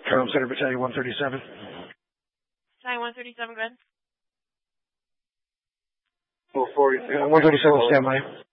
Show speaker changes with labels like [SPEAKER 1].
[SPEAKER 1] Colonel Center Battalion 137.
[SPEAKER 2] Battalion 137, go ahead.
[SPEAKER 3] 440.
[SPEAKER 1] 137, stand by.